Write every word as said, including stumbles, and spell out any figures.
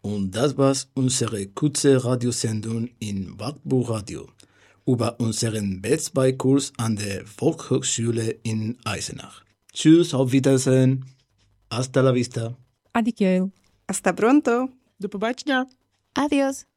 Und das war unsere kurze Radiosendung in Wartburg Radio über unseren B zwei Kurs an der Volkshochschule in Eisenach. Tschüss, auf Wiedersehen. Hasta la vista. Adikjel. Hasta pronto. До побачення. Adios.